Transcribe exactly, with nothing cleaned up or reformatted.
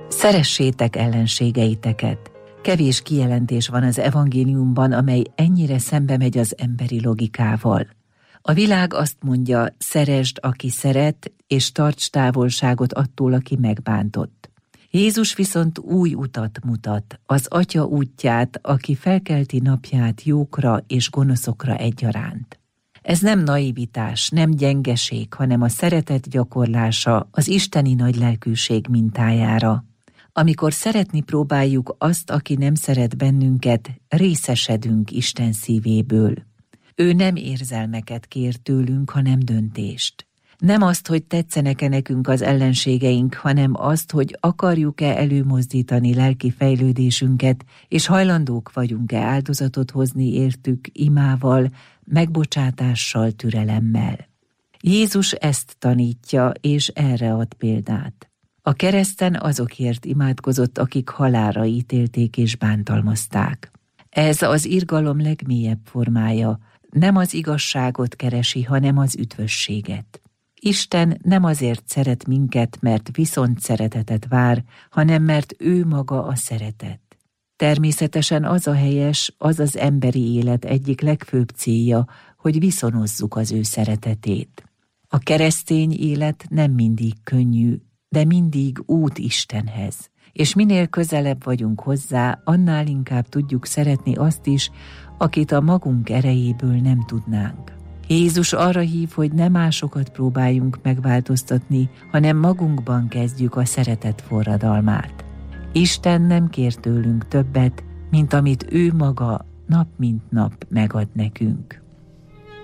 Szeressétek ellenségeiteket. Kevés kijelentés van az evangéliumban, amely ennyire szembe megy az emberi logikával. A világ azt mondja, szeresd, aki szeret, és tarts távolságot attól, aki megbántott. Jézus viszont új utat mutat, az Atya útját, aki felkelti napját jókra és gonoszokra egyaránt. Ez nem naivitás, nem gyengeség, hanem a szeretet gyakorlása az isteni nagylelkűség mintájára. Amikor szeretni próbáljuk azt, aki nem szeret bennünket, részesedünk Isten szívéből. Ő nem érzelmeket kér tőlünk, hanem döntést. Nem azt, hogy tetszenek-e nekünk az ellenségeink, hanem azt, hogy akarjuk-e előmozdítani lelki fejlődésünket, és hajlandók vagyunk-e áldozatot hozni értük imával, megbocsátással, türelemmel. Jézus ezt tanítja, és erre ad példát. A kereszten azokért imádkozott, akik halálra ítélték és bántalmazták. Ez az irgalom legmélyebb formája, nem az igazságot keresi, hanem az üdvösséget. Isten nem azért szeret minket, mert viszont szeretetet vár, hanem mert ő maga a szeretet. Természetesen az a helyes, az az emberi élet egyik legfőbb célja, hogy viszonozzuk az ő szeretetét. A keresztény élet nem mindig könnyű, de mindig út Istenhez, és minél közelebb vagyunk hozzá, annál inkább tudjuk szeretni azt is, akit a magunk erejéből nem tudnánk. Jézus arra hív, hogy ne másokat próbáljunk megváltoztatni, hanem magunkban kezdjük a szeretet forradalmát. Isten nem kér tőlünk többet, mint amit ő maga nap mint nap megad nekünk.